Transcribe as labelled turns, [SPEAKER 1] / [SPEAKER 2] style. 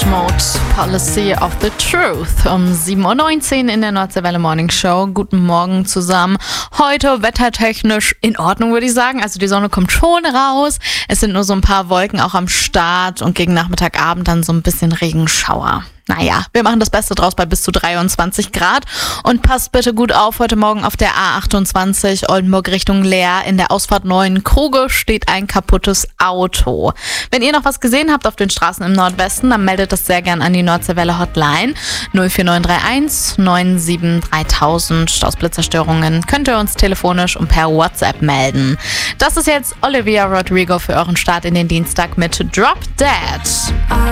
[SPEAKER 1] Mode, Policy of the Truth. Um 7.19 Uhr in der Nordseewelle Morning Show. Guten Morgen zusammen. Heute wettertechnisch in Ordnung, würde ich sagen. Also die Sonne kommt schon raus. Es sind nur so ein paar Wolken auch am Start und gegen Nachmittagabend dann so ein bisschen Regenschauer. Naja, wir machen das Beste draus bei bis zu 23 Grad. Und passt bitte gut auf, heute Morgen auf der A28 Oldenburg Richtung Leer in der Ausfahrt Neuenkruge steht ein kaputtes Auto. Wenn ihr noch was gesehen habt auf den Straßen im Nordwesten, dann meldet das sehr gern an die Nordseewelle Hotline 04931 97 3000. Stausblitzerstörungen könnt ihr uns telefonisch und per WhatsApp melden. Das ist jetzt Olivia Rodrigo für euren Start in den Dienstag mit Drop Dead.